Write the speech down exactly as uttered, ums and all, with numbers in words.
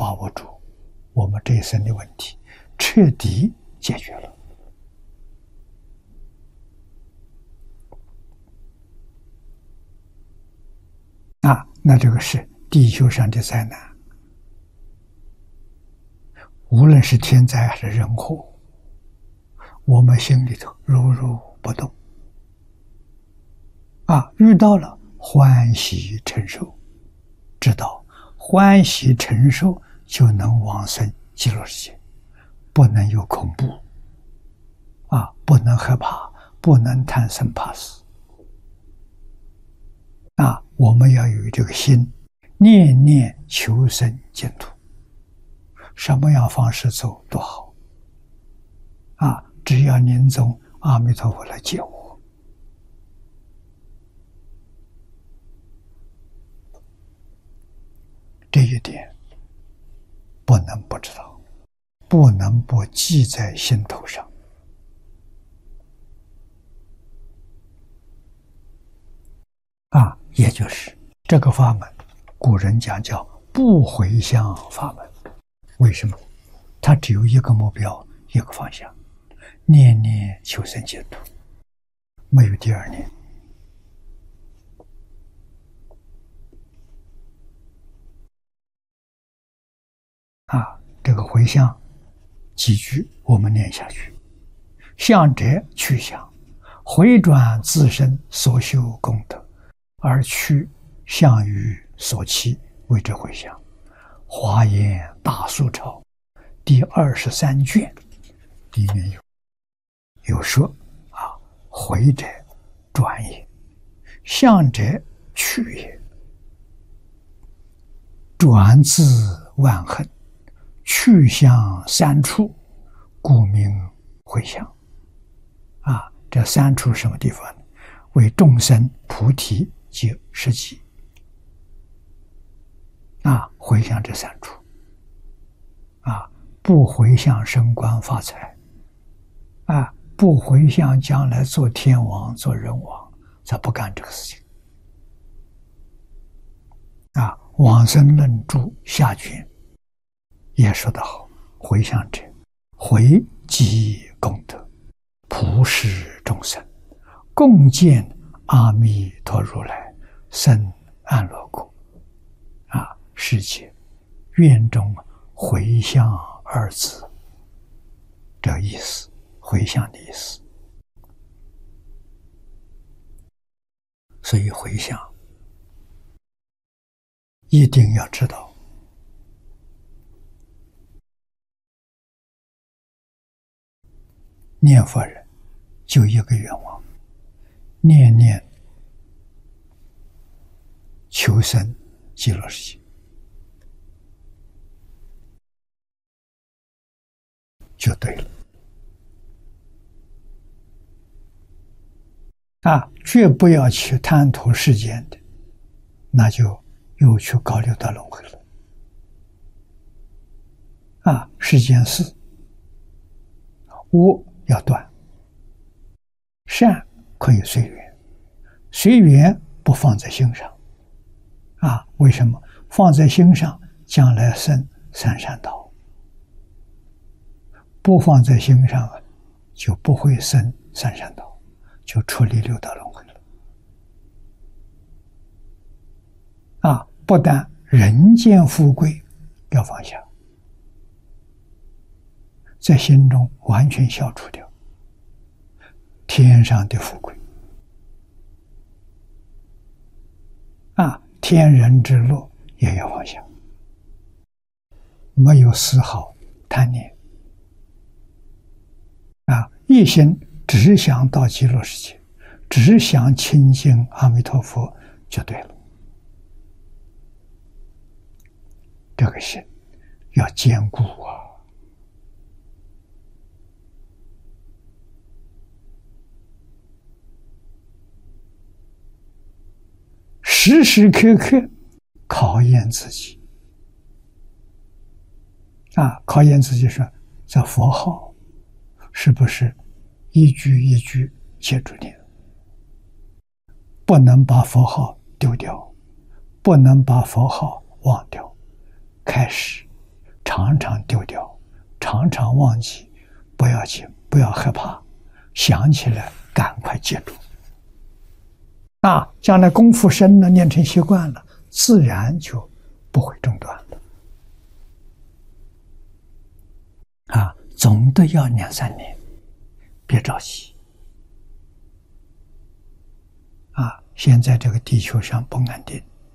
把握住，我们这一生的问题彻底解决了。啊，那这个是地球上的灾难，无论是天灾还是人祸，我们心里头如如不动。啊，遇到了欢喜承受，知道欢喜承受就能往生极乐世界，不能有恐怖，啊，不能害怕，不能贪生怕死。啊，我们要有这个心，念念求生净土，什么样方式走都好。啊，只要念诵阿弥陀佛来接我。这一点不能不知道，不能不记在心头上。啊，也就是这个法门，古人讲叫不回向法门。为什么？它只有一个目标，一个方向，念念求生净土，没有第二念。啊，这个回向几句我们念下去：向者去向，回转自身所修功德，而去向于所期，谓之回向。华严大素钞第二十三卷里面有有说啊，回者转也，向者去也，转自万恨，去向三处，故名回向。啊，这三处什么地方呢？为众生菩提及实际。啊，回向这三处。啊，不回向升官发财，啊，不回向将来做天王做人王，则不干这个事情。啊，往生论注下卷也说得好，回向者，回积功德，普施众生，共建阿弥陀如来生安乐国。啊，世界愿中回向二字，这个意思，回向的意思。所以回向一定要知道，念佛人就一个愿望，念念求生极乐世界，就对了。啊，绝不要去贪图世间的，那就又去搞六道轮回了。啊，世间事，恶要断，善可以随缘，随缘不放在心上。啊，为什么？放在心上，将来生三善道；不放在心上啊，就不会生三善道，就出离六道轮回了。啊，不但人间富贵要放下，在心中完全消除掉天上的富贵。啊，天人之乐也要放下，没有丝毫贪念。啊，一心只想到极乐世界，只想亲近阿弥陀佛就对了。这个心要坚固啊！时时刻刻考验自己啊，考验自己说，这佛号是不是一句一句接住念？不能把佛号丢掉，不能把佛号忘掉。开始常常丢掉，常常忘记，不要紧，不要害怕，想起来赶快记住。啊，将来功夫深了，练成习惯了，自然就不会中断了。啊，总的要两三年，别着急。啊，现在这个地球上不安定。